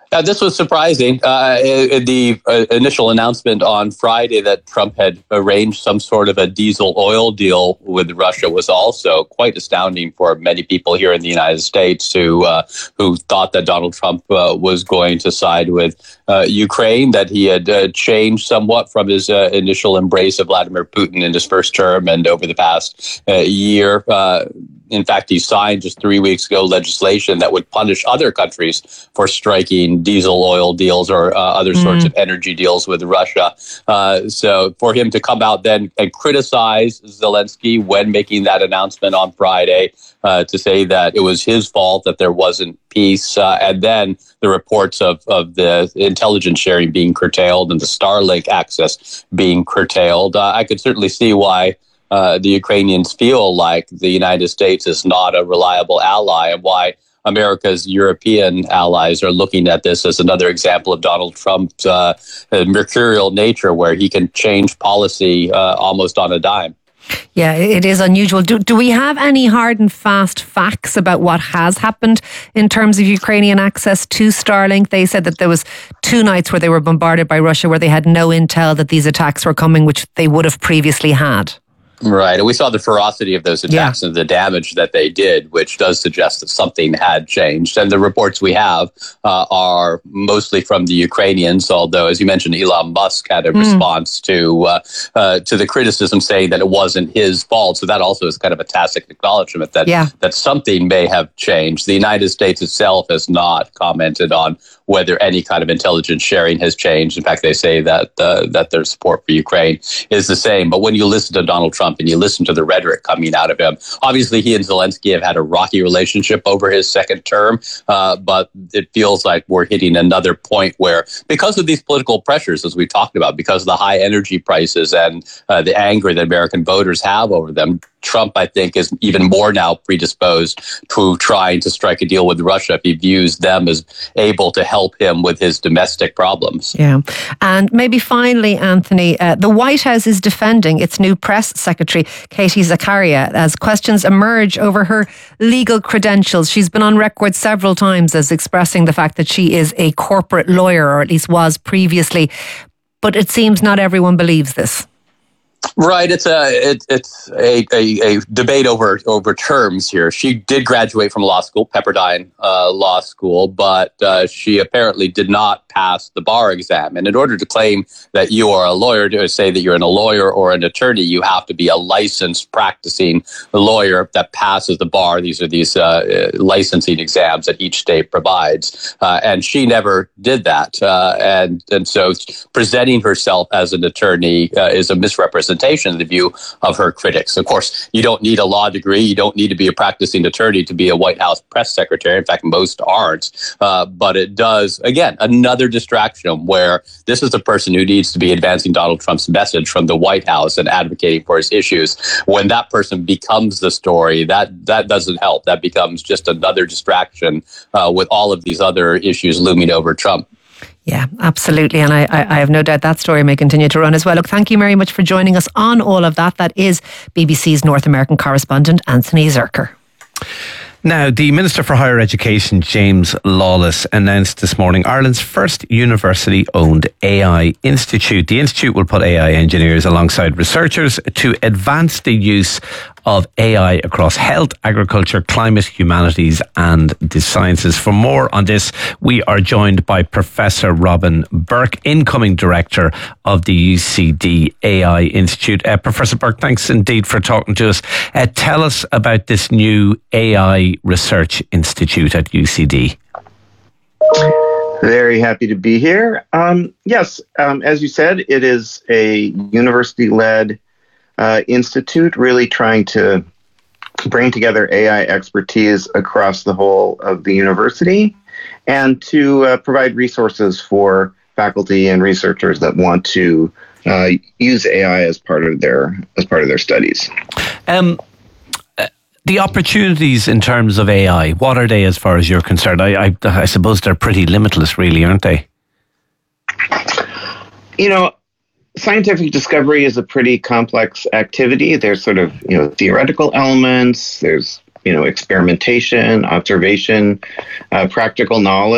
This was surprising. The initial announcement on Friday that Trump had arranged some sort of a diesel oil deal with Russia was also quite astounding for many people here in the United States who thought that Donald Trump was going to side with Ukraine, that he had changed somewhat from his initial embrace of Vladimir Putin in his first term and over the past year. In fact, he signed just 3 weeks ago legislation that would punish other countries for striking diesel oil deals or other sorts of energy deals with Russia. So for him to come out then and criticize Zelensky when making that announcement on Friday, to say that it was his fault that there wasn't peace, and then the reports of the intelligence sharing being curtailed and the Starlink access being curtailed, I could certainly see why the Ukrainians feel like the United States is not a reliable ally, and why America's European allies are looking at this as another example of Donald Trump's mercurial nature, where he can change policy almost on a dime. Yeah, it is unusual. Do we have any hard and fast facts about what has happened in terms of Ukrainian access to Starlink? They said that there was 2 nights where they were bombarded by Russia where they had no intel that these attacks were coming, which they would have previously had. Right. And we saw the ferocity of those attacks and the damage that they did, which does suggest that something had changed. And the reports we have are mostly from the Ukrainians, although, as you mentioned, Elon Musk had a response to the criticism, saying that it wasn't his fault. So that also is kind of a tacit acknowledgement that something may have changed. The United States itself has not commented on whether any kind of intelligence sharing has changed. In fact, they say that their support for Ukraine is the same. But when you listen to Donald Trump and you listen to the rhetoric coming out of him, obviously he and Zelensky have had a rocky relationship over his second term, but it feels like we're hitting another point where, because of these political pressures, as we talked about, because of the high energy prices and the anger that American voters have over them, Trump, I think, is even more now predisposed to trying to strike a deal with Russia if he views them as able to help him with his domestic problems. Yeah. And maybe finally, Anthony, the White House is defending its new press secretary, Katie Zakaria, as questions emerge over her legal credentials. She's been on record several times as expressing the fact that she is a corporate lawyer, or at least was previously. But it seems not everyone believes this. Right, it's a debate over terms here. She did graduate from law school, Pepperdine Law School, but she apparently did not pass the bar exam. And in order to claim that you are a lawyer, to say that you're a lawyer or an attorney, you have to be a licensed practicing lawyer that passes the bar. These are these licensing exams that each state provides, and she never did that. And so presenting herself as an attorney is a misrepresentation of the view of her critics. Of course, you don't need a law degree. You don't need to be a practicing attorney to be a White House press secretary. In fact, most aren't. But it does, again, another distraction where this is a person who needs to be advancing Donald Trump's message from the White House and advocating for his issues. When that person becomes the story, that doesn't help. That becomes just another distraction with all of these other issues looming over Trump. Yeah, absolutely. And I have no doubt that story may continue to run as well. Look, thank you very much for joining us on all of that. That is BBC's North American correspondent, Anthony Zurcher. Now, the Minister for Higher Education, James Lawless, announced this morning Ireland's first university-owned AI institute. The institute will put AI engineers alongside researchers to advance the use of AI across health, agriculture, climate, humanities and the sciences. For more on this, we are joined by Professor Robin Burke, incoming director of the UCD AI Institute. Professor Burke, thanks indeed for talking to us. Tell us about this new AI Research Institute at UCD. Very happy to be here. Yes, as you said, it is a university-led institute really trying to bring together AI expertise across the whole of the university and to provide resources for faculty and researchers that want to use AI as part of their studies. The opportunities in terms of AI, what are they as far as you're concerned? I suppose they're pretty limitless, really, aren't they? You know, scientific discovery is a pretty complex activity. There's sort of, theoretical elements, there's, experimentation, observation, practical knowledge.